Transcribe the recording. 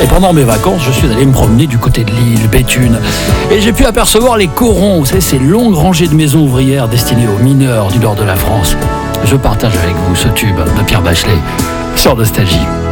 Et pendant mes vacances, je suis allé me promener du côté de l'île, Béthune. Et j'ai pu apercevoir les corons, vous savez, ces longues rangées de maisons ouvrières destinées aux mineurs du nord de la France. Je partage avec vous ce tube de Pierre Bachelet sur Nostalgie.